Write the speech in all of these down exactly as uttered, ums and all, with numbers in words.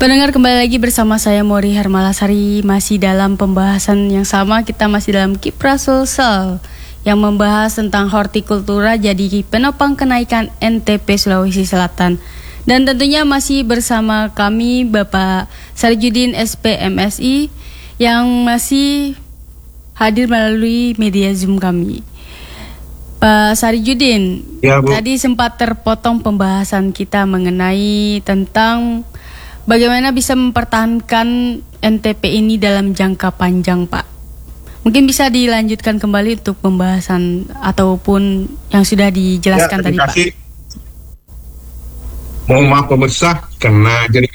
Pendengar, kembali lagi bersama saya Mori Hermalasari. Masih dalam pembahasan yang sama, kita masih dalam Kiprah Sulsel yang membahas tentang hortikultura jadi penopang kenaikan N T P Sulawesi Selatan. Dan tentunya masih bersama kami Bapak Sarjudin S P M Si yang masih hadir melalui media Zoom kami. Pak Sarjudin, ya, tadi sempat terpotong pembahasan kita mengenai tentang bagaimana bisa mempertahankan N T P ini dalam jangka panjang, Pak. Mungkin bisa dilanjutkan kembali untuk pembahasan ataupun yang sudah dijelaskan ya, tadi, Pak. Mohon maaf pemirsa, karena jadi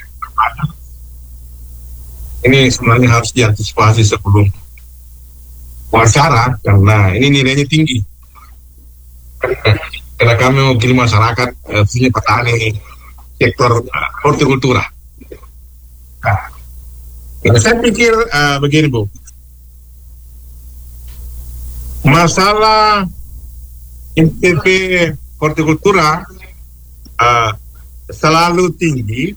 ini sebenarnya harus diantisipasi sebelum wawancara, karena ini nilainya tinggi. Karena kami mewakili masyarakat, khususnya petani sektor uh, hortikultura. Nah, saya pikir uh, begini, Bu. Masalah N T P hortikultura uh, selalu tinggi,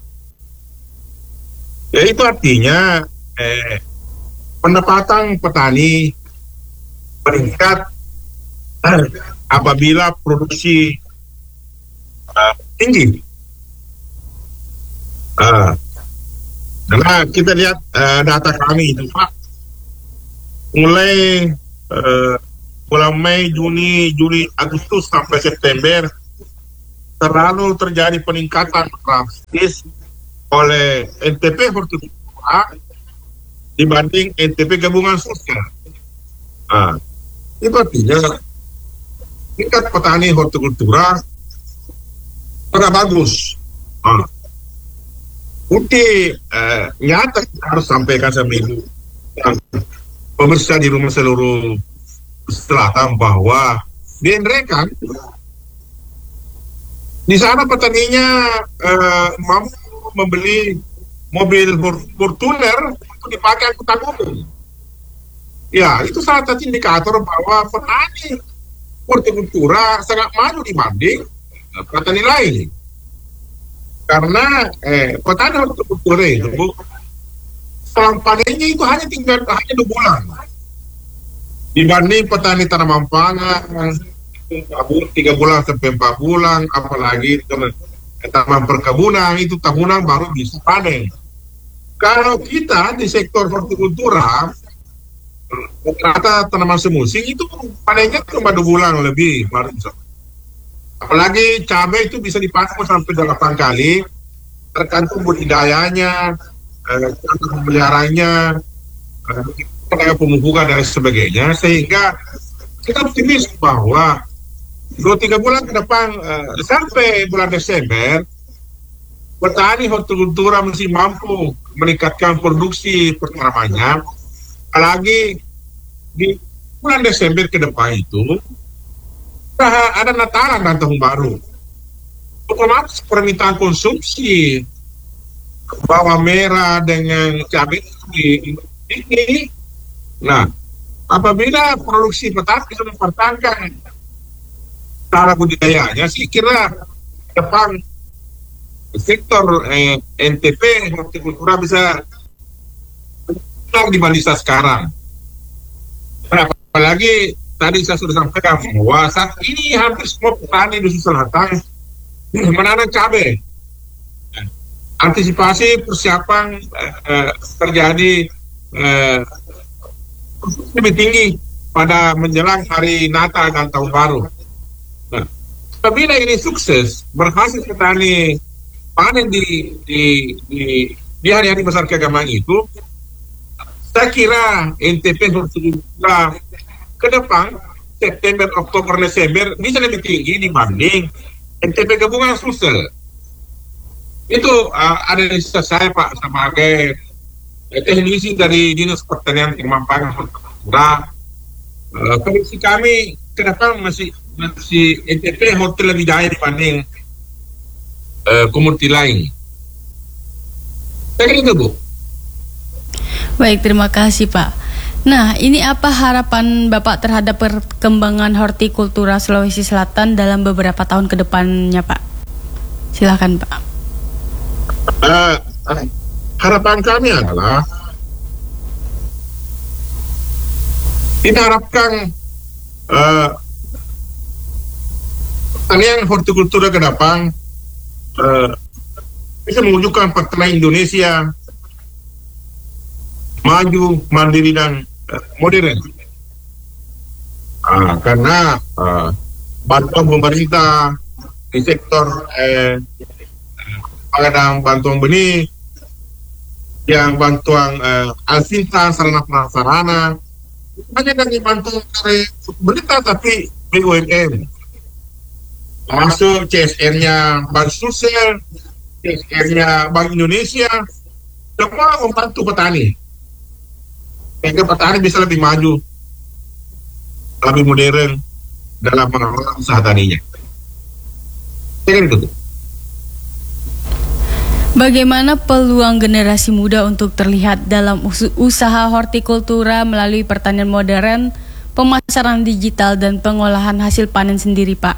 ya itu artinya eh, pendapatan petani meningkat eh, apabila produksi uh, tinggi. Uh, karena kita lihat uh, data kami itu, Pak, mulai uh, bulan Mei, Juni, Juli, Agustus sampai September terlalu terjadi peningkatan drastis oleh N T P hortikultura dibanding N T P gabungan sosial. Nah, itu artinya tingkat petani hortikultura sangat bagus. Nah, bukti eh, nyata harus sampaikan sama ibu dan pemirsa di rumah seluruh selatan bahwa di Nrekan di sana petaninya eh, mampu membeli mobil Fortuner untuk dipakai angkutan umum. Ya, itu salah satu indikator bahwa petani hortikultura sangat maju dibanding eh, petani lain. Karena eh, petani hortikultura itu, Bu, selang panennya itu hanya tinggal hanya dua bulan dibanding petani tanaman pangan tiga bulan sampai empat bulan, apalagi tanaman perkebunan itu tahunan baru bisa panen. Kalau kita di sektor hortikultura rata tanaman semusim itu panennya cuma dua bulan lebih baru bisa. Apalagi cabai itu bisa dipanen sampai delapan kali, tergantung budidayanya, eh, pemeliharaannya, eh, pemupukan dan sebagainya, sehingga kita optimis bahwa dua tiga bulan ke depan eh, sampai bulan Desember petani hortikultura masih mampu meningkatkan produksi pertanamannya. Apalagi di bulan Desember ke depan itu ada Natalan dan Tahun Baru, otomatis permintaan konsumsi bawang merah dengan cabai tinggi. Nah, apabila produksi petani bisa mempertahankan cara budidayanya, saya kira depan sektor eh, N T P hortikultura bisa dibanding sekarang. Apalagi tadi saya sudah sampaikan bahwa saat ini hampir semua petani di Sulawesi Selatan menanam cabai. Antisipasi persiapan eh, terjadi eh, lebih tinggi pada menjelang hari Natal dan Tahun Baru. Nah, apabila ini sukses, berhasil petani panen di di di, di hari-hari besar keagamaan itu, saya kira N T P hortikultura ke depan September, Oktober, Desember bisa lebih tinggi dibanding N T P gabungan sosial. Itu uh, ada di saya, Pak, sebagai eh, teknisi dari Dinas Pertanian Tanaman Pangan Hortikultura. Uh, prediksi kami ke depan masih masih N T P hortikultura lebih jaya dibanding uh, komoditi lain. Saya kira itu, Bu. Baik, terima kasih, Pak. Nah, ini apa harapan Bapak terhadap perkembangan hortikultura Sulawesi Selatan dalam beberapa tahun ke depannya, Pak? Silakan, Pak. Uh, harapan kami adalah kita harapkan uh, pertanian hortikultura ke depan uh, bisa mewujudkan pertanian Indonesia maju, mandiri dan uh, modern. Uh, karena uh, bantuan pemerintah di sektor eh, pengadaan bantuan benih, yang bantuan eh, alsintan, sarana prasarana, hanya dari bantuan dari pemerintah tapi B U M M. Masuk C S R-nya Bank Sosial, C S R-nya Bank Indonesia, semua membantu petani. Sehingga petani bisa lebih maju, lebih modern dalam mengelola usaha taninya. Itu. Bagaimana peluang generasi muda untuk terlihat dalam us- usaha hortikultura melalui pertanian modern, pemasaran digital, dan pengolahan hasil panen sendiri, Pak?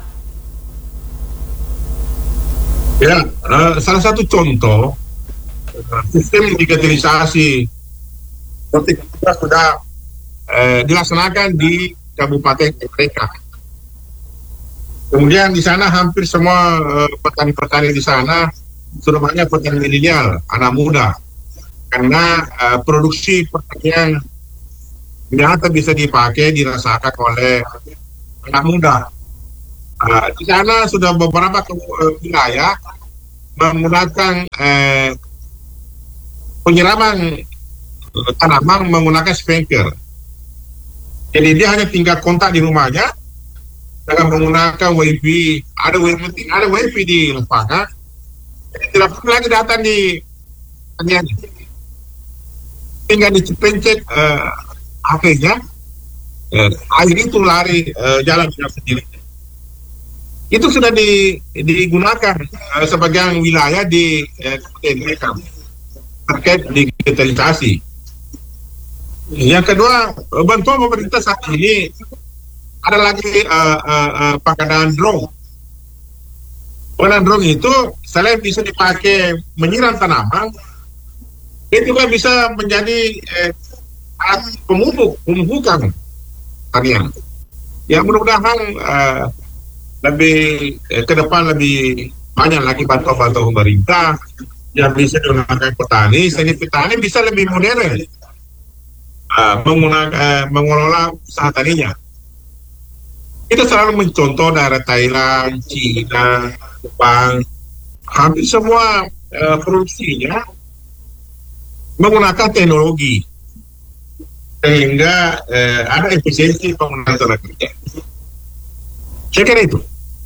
Ya, uh, salah satu contoh uh, sistem digitalisasi hortikultura sudah uh, dilaksanakan di Kabupaten mereka. Kemudian di sana hampir semua uh, petani-petani di sana sudah banyak petani milenial, anak muda, karena uh, produksi pertanian nyata bisa dipakai, dirasakan oleh anak muda. Uh, di sana sudah beberapa uh, wilayah menggunakan uh, penyiraman uh, tanaman menggunakan sprinkler. Jadi dia hanya tinggal kontak di rumahnya dengan menggunakan wifi, ada wifi, ada wifi di lapangan, tidak perlu lagi datang di pertanian, tinggal dipencet uh, H P-nya, uh, air itu lari uh, jalan dengan sendiri. Itu sudah di, digunakan uh, sebagian wilayah di uh, mereka terkait digitalisasi. Yang kedua, bantuan pemerintah saat ini ada lagi uh, uh, uh, pengadaan drone. Pengadaan drone itu selain bisa dipakai menyiram tanaman, itu juga bisa menjadi eh, alat pemupuk, pemupukan tanian. Ya mudah-mudahan uh, lebih eh, ke depan lebih banyak lagi bantuan-bantuan pemerintah yang bisa digunakan petani, sehingga petani bisa lebih modern uh, menggunakan, uh, mengelola usaha taninya. Kita selalu mencontoh daerah Thailand, Cina, Jepang, hampir semua uh, produksinya menggunakan teknologi sehingga uh, ada efisiensi penggunaan tenaga kerja. Saya kira itu.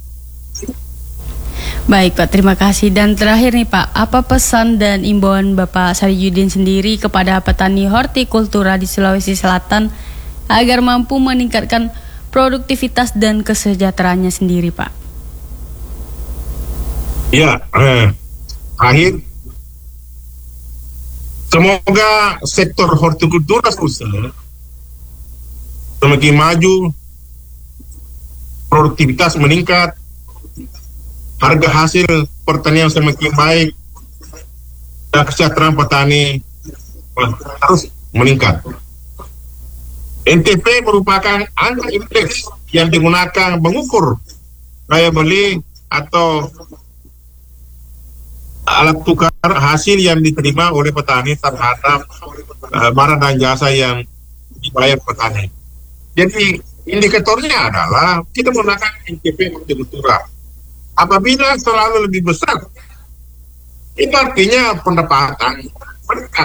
Baik Pak, terima kasih. Dan terakhir nih Pak, apa pesan dan imbauan Bapak Sariyudin sendiri kepada petani hortikultura di Sulawesi Selatan agar mampu meningkatkan produktivitas dan kesejahteraannya sendiri, Pak? Ya, eh, akhir semoga sektor hortikultura khususnya semakin maju, produktivitas meningkat, harga hasil pertanian semakin baik, dan kesejahteraan petani harus meningkat. N T P merupakan angka indeks yang digunakan mengukur daya beli atau alat tukar hasil yang diterima oleh petani terhadap uh, barang dan jasa yang dibayar petani. Jadi indikatornya adalah kita menggunakan N T P hortikultura. Apabila selalu lebih besar, itu artinya pendapatan meningkat.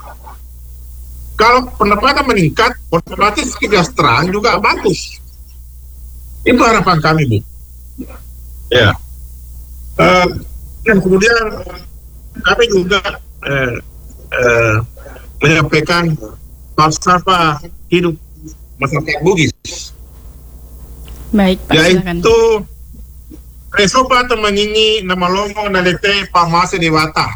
Kalau pendapatan meningkat, otomatis kesejahteraan juga bagus. Itu harapan kami, Bu. Ya. Uh, dan kemudian kami juga uh, uh, menyampaikan falsafah hidup masyarakat Bugis. Baik, Pak. Yaitu Resopa temangingi nama longo nalete pamase dewata.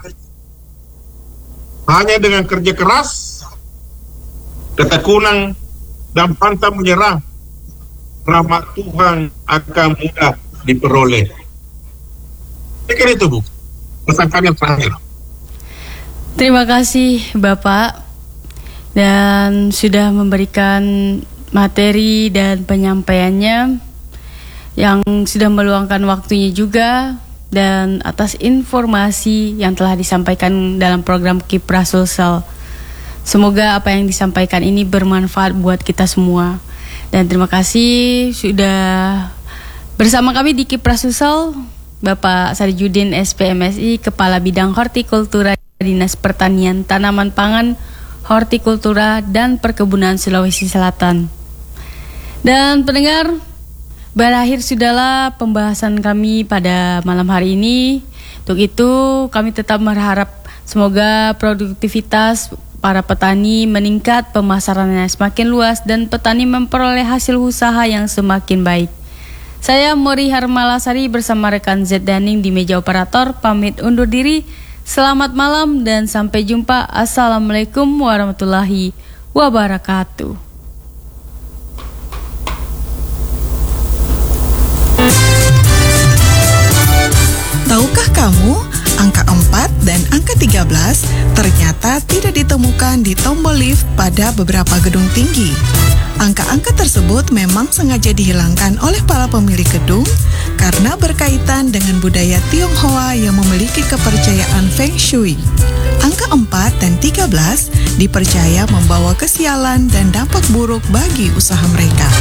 Hanya dengan kerja keras, ketekunan, dan pantang menyerah, rahmat Tuhan akan mudah diperoleh. Saya kira itu, Bu. Pesan kami yang terakhir. Terima kasih Bapak dan sudah memberikan materi dan penyampaiannya yang sudah meluangkan waktunya juga dan atas informasi yang telah disampaikan dalam program Kiprah Sulsel. Semoga apa yang disampaikan ini bermanfaat buat kita semua. Dan terima kasih sudah bersama kami di Kiprah Sulsel Bapak Sarjudin S P M S I, Kepala Bidang Hortikultura Dinas Pertanian, Tanaman Pangan, Hortikultura dan Perkebunan Sulawesi Selatan. Dan pendengar, berakhir sudahlah pembahasan kami pada malam hari ini. Untuk itu kami tetap berharap semoga produktivitas para petani meningkat, pemasarannya semakin luas dan petani memperoleh hasil usaha yang semakin baik. Saya Mori Harmalasari bersama rekan Z Daning di meja operator pamit undur diri. Selamat malam dan sampai jumpa. Assalamualaikum warahmatullahi wabarakatuh. Tahukah kamu, angka empat dan angka tiga belas ternyata tidak ditemukan di tombol lift pada beberapa gedung tinggi. Angka-angka tersebut memang sengaja dihilangkan oleh para pemilik gedung karena berkaitan dengan budaya Tionghoa yang memiliki kepercayaan Feng Shui. Angka empat dan tiga belas dipercaya membawa kesialan dan dampak buruk bagi usaha mereka.